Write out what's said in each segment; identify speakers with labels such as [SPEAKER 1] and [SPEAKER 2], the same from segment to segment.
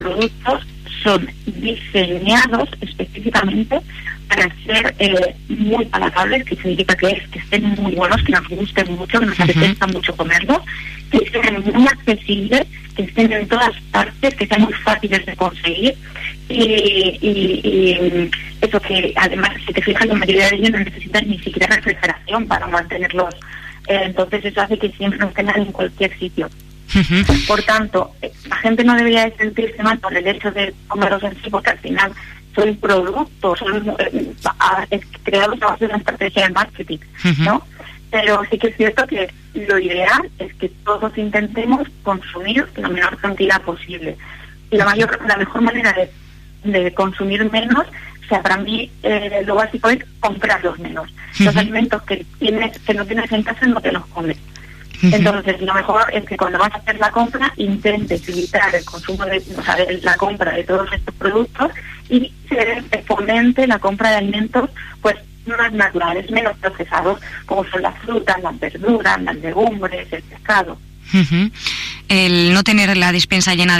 [SPEAKER 1] productos son diseñados específicamente para ser muy palatables, que significa que estén muy buenos, que nos gusten mucho, que nos apetezca mucho comerlos, que estén muy accesibles, que estén en todas partes, que sean muy fáciles de conseguir y eso, que además, si te fijas, la mayoría de ellos no necesitan ni siquiera refrigeración para mantenerlos, entonces eso hace que siempre nos tengan en cualquier sitio. Por tanto, la gente no debería de sentirse mal por el hecho de comerlos en sí, porque al final son productos, son creados a base de una estrategia de marketing, ¿no? Pero sí que es cierto que lo ideal es que todos intentemos consumir la menor cantidad posible. Y la mejor manera de consumir menos, o sea, para mí lo básico es comprarlos menos. Los alimentos que no tienes en casa no te los comes. Entonces, lo mejor es que cuando vas a hacer la compra, intentes evitar el consumo la compra de todos estos productos y se fomente la compra de alimentos, pues, más naturales, menos procesados, como son las frutas, las verduras, las legumbres, el pescado.
[SPEAKER 2] El no tener la despensa llena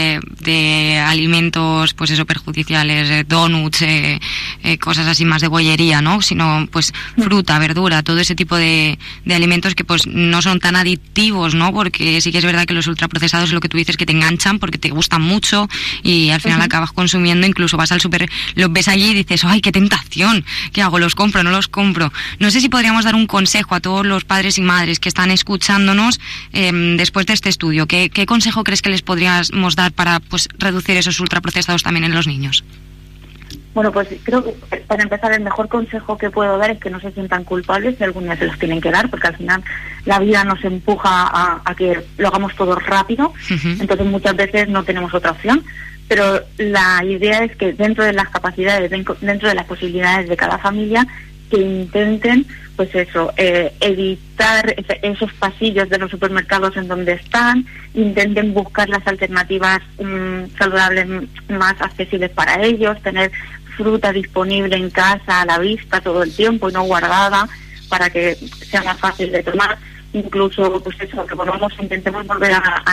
[SPEAKER 2] de alimentos, pues eso, perjudiciales, donuts, cosas así más de bollería, ¿no? Sino pues fruta, verdura, todo ese tipo de alimentos que pues no son tan adictivos, ¿no? Porque sí que es verdad que los ultraprocesados, lo que tú dices, que te enganchan porque te gustan mucho y al final acabas consumiendo, incluso vas al súper, los ves allí y dices, ¡ay, qué tentación! ¿Qué hago? ¿Los compro? ¿No los compro? No sé si podríamos dar un consejo a todos los padres y madres que están escuchándonos después de este estudio. ¿Qué consejo crees que les podríamos dar para pues reducir esos ultraprocesados también en los niños?
[SPEAKER 1] Bueno, pues creo que para empezar el mejor consejo que puedo dar es que no se sientan culpables si algún día se los tienen que dar, porque al final la vida nos empuja a que lo hagamos todo rápido, entonces muchas veces no tenemos otra opción, pero la idea es que dentro de las capacidades, dentro de las posibilidades de cada familia, que intenten, pues eso, evitar esos pasillos de los supermercados en donde están, intenten buscar las alternativas saludables más accesibles para ellos, tener fruta disponible en casa a la vista todo el tiempo y no guardada para que sea más fácil de tomar. Incluso, pues eso, que intentemos volver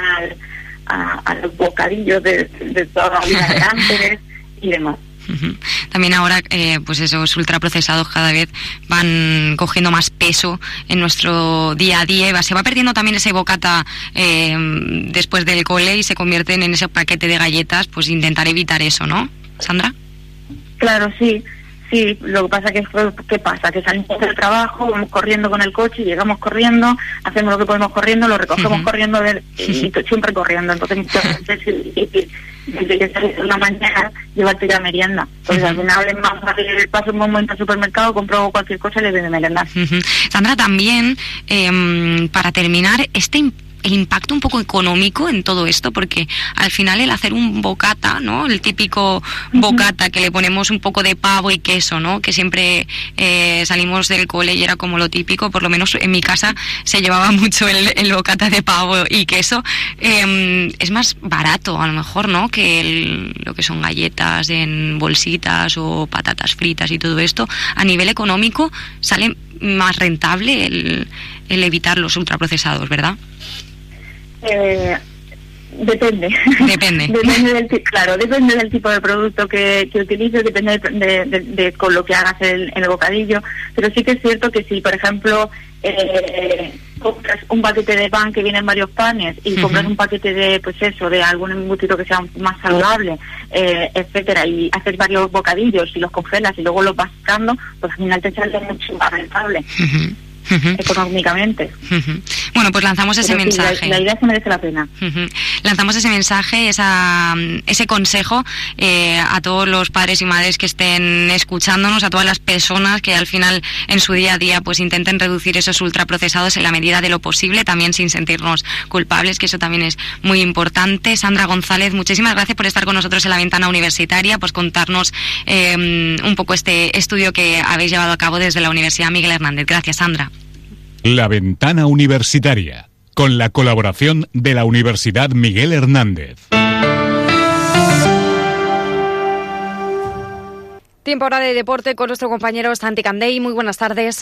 [SPEAKER 1] a los bocadillos de toda la vida de antes y demás.
[SPEAKER 2] También ahora, pues esos ultraprocesados cada vez van cogiendo más peso en nuestro día a día y se va perdiendo también ese bocata después del cole y se convierten en ese paquete de galletas, pues intentar evitar eso, ¿no, Sandra?
[SPEAKER 1] Claro, sí, lo que pasa ¿qué pasa? Que salimos del trabajo, vamos corriendo con el coche, llegamos corriendo, hacemos lo que podemos corriendo, lo recogemos corriendo y siempre corriendo, entonces muchas veces es difícil desde que sales una mañana llevarte ya merienda. Entonces al final es más fácil, paso un momento al supermercado, compro cualquier cosa y le doy de merendar.
[SPEAKER 2] Sandra, también, para terminar, el impacto un poco económico en todo esto, porque al final el hacer un bocata, ¿no? El típico bocata que le ponemos un poco de pavo y queso, ¿no? Que siempre salimos del cole y era como lo típico, por lo menos en mi casa se llevaba mucho el bocata de pavo y queso. Es más barato a lo mejor, ¿no? Que lo que son galletas en bolsitas o patatas fritas y todo esto. A nivel económico sale más rentable el evitar los ultraprocesados, ¿verdad?
[SPEAKER 1] Depende del tipo de producto que utilices, depende de con lo que hagas el bocadillo, pero sí que es cierto que si, por ejemplo, compras un paquete de pan que viene en varios panes y compras un paquete de algún embutido que sea más saludable, etcétera, y haces varios bocadillos y los congelas y luego los vas sacando, pues al final te sale mucho más rentable. Económicamente.
[SPEAKER 2] Bueno, pues lanzamos ese mensaje.
[SPEAKER 1] La idea se merece la pena.
[SPEAKER 2] Lanzamos ese mensaje, ese consejo a todos los padres y madres que estén escuchándonos, a todas las personas que al final en su día a día pues intenten reducir esos ultraprocesados en la medida de lo posible, también sin sentirnos culpables, que eso también es muy importante. Sandra González, muchísimas gracias por estar con nosotros en La Ventana Universitaria, pues contarnos un poco este estudio que habéis llevado a cabo desde la Universidad Miguel Hernández. Gracias, Sandra.
[SPEAKER 3] La Ventana Universitaria, con la colaboración de la Universidad Miguel Hernández.
[SPEAKER 4] Tiempo ahora de deporte con nuestro compañero Santi Candey. Muy buenas tardes.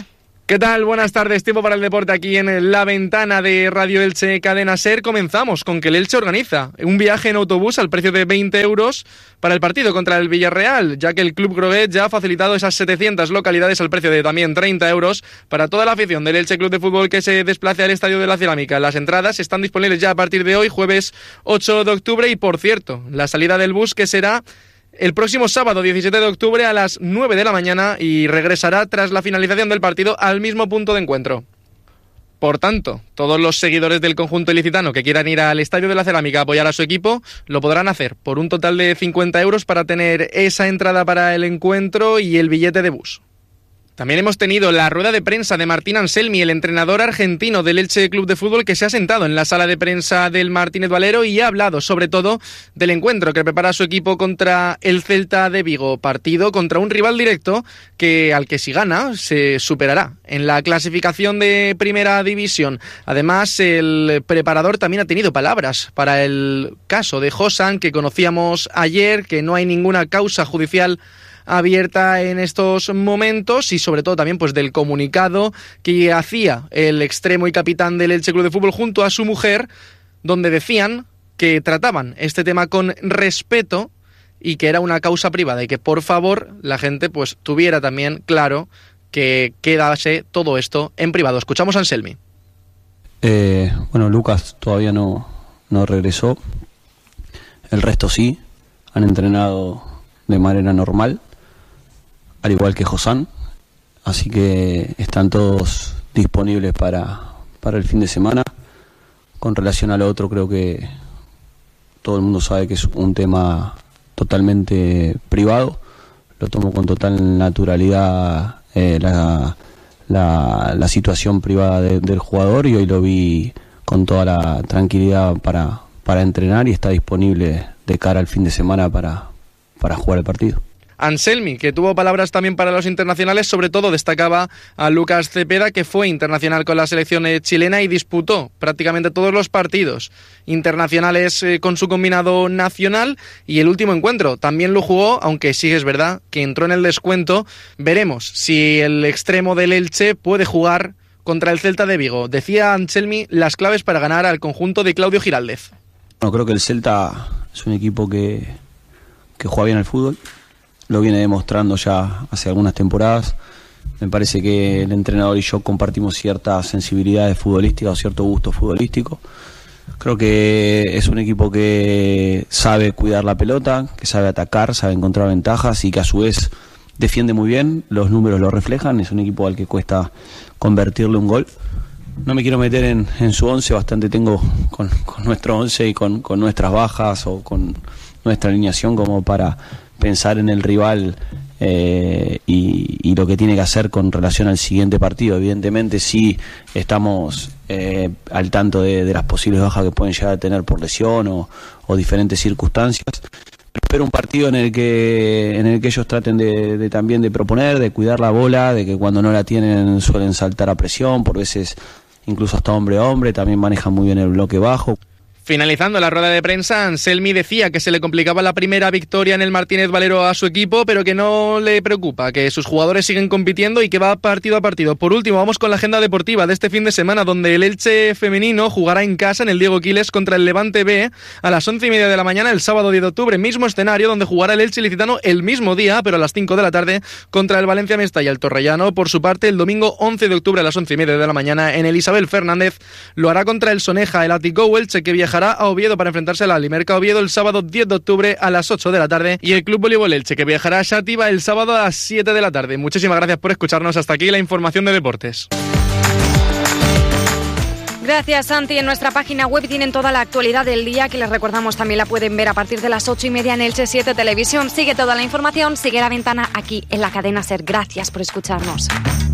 [SPEAKER 4] ¿Qué tal? Buenas tardes, tiempo para el deporte aquí en La Ventana de Radio Elche Cadena SER. Comenzamos con que el Elche organiza un viaje en autobús al precio de 20 euros para el partido contra el Villarreal, ya que el Club Groguet ya ha facilitado esas 700 localidades al precio de también 30 euros para toda la afición del Elche Club de Fútbol que se desplace al Estadio de la Cerámica. Las entradas están disponibles ya a partir de hoy, jueves 8 de octubre, y por cierto, la salida del bus que será el próximo sábado 17 de octubre a las 9 de la mañana y regresará tras la finalización del partido al mismo punto de encuentro. Por tanto, todos los seguidores del conjunto ilicitano que quieran ir al Estadio de la Cerámica a apoyar a su equipo lo podrán hacer por un total de 50 euros para tener esa entrada para el encuentro y el billete de bus. También hemos tenido la rueda de prensa de Martín Anselmi, el entrenador argentino del Elche Club de Fútbol, que se ha sentado en la sala de prensa del Martínez Valero y ha hablado sobre todo del encuentro que prepara su equipo contra el Celta de Vigo, partido contra un rival directo al que si gana se superará en la clasificación de Primera División. Además, el preparador también ha tenido palabras para el caso de Josan, que conocíamos ayer, que no hay ninguna causa judicial abierta en estos momentos, y sobre todo también pues del comunicado que hacía el extremo y capitán del Elche Club de Fútbol junto a su mujer, donde decían que trataban este tema con respeto y que era una causa privada y que por favor la gente pues tuviera también claro que quedase todo esto en privado. Escuchamos a Anselmi.
[SPEAKER 5] Bueno, Lucas todavía no regresó, el resto sí, han entrenado de manera normal, al igual que Josán, así que están todos disponibles para el fin de semana. Con relación a lo otro, creo que todo el mundo sabe que es un tema totalmente privado, lo tomo con total naturalidad la situación privada del jugador, y hoy lo vi con toda la tranquilidad para entrenar y está disponible de cara al fin de semana para jugar el partido.
[SPEAKER 4] Anselmi, que tuvo palabras también para los internacionales, sobre todo destacaba a Lucas Cepeda, que fue internacional con la selección chilena y disputó prácticamente todos los partidos internacionales con su combinado nacional, y el último encuentro también lo jugó, aunque sí es verdad que entró en el descuento. Veremos si el extremo del Elche puede jugar contra el Celta de Vigo. Decía Anselmi las claves para ganar al conjunto de Claudio Giraldez.
[SPEAKER 5] Bueno, creo que el Celta es un equipo que juega bien al fútbol. Lo viene demostrando ya hace algunas temporadas. Me parece que el entrenador y yo compartimos ciertas sensibilidades futbolísticas o cierto gusto futbolístico. Creo que es un equipo que sabe cuidar la pelota, que sabe atacar, sabe encontrar ventajas y que a su vez defiende muy bien. Los números lo reflejan. Es un equipo al que cuesta convertirle un gol. No me quiero meter en su 11, bastante tengo con nuestro 11 y con nuestras bajas o con nuestra alineación como para pensar en el rival y lo que tiene que hacer con relación al siguiente partido. Evidentemente sí estamos al tanto de las posibles bajas que pueden llegar a tener por lesión o diferentes circunstancias. Espero un partido en el que ellos traten de también de proponer, de cuidar la bola, de que cuando no la tienen suelen saltar a presión, por veces incluso hasta hombre a hombre, también manejan muy bien el bloque bajo.
[SPEAKER 4] Finalizando la rueda de prensa, Anselmi decía que se le complicaba la primera victoria en el Martínez Valero a su equipo, pero que no le preocupa, que sus jugadores siguen compitiendo y que va partido a partido. Por último, vamos con la agenda deportiva de este fin de semana, donde el Elche femenino jugará en casa en el Diego Quiles contra el Levante B a las 11:30 de la mañana el sábado 10 de octubre, mismo escenario donde jugará el Elche ilicitano el mismo día, pero a las 5 de la tarde contra el Valencia Mestalla. El Torrellano, por su parte, el domingo 11 de octubre a las 11:30 de la mañana en el Isabel Fernández lo hará contra el Soneja. El Athletic Elche, que viajará a Oviedo para enfrentarse a la Alimerca Oviedo el sábado 10 de octubre a las 8 de la tarde, y el Club Voleibol Elche, que viajará a Xàtiva el sábado a las 7 de la tarde. Muchísimas gracias por escucharnos. Hasta aquí la información de deportes.
[SPEAKER 2] Gracias, Santi. En nuestra página web tienen toda la actualidad del día, que les recordamos también la pueden ver a partir de las 8:30 en Elche 7 Televisión. Sigue toda la información, sigue La Ventana aquí en la cadena SER. Gracias por escucharnos.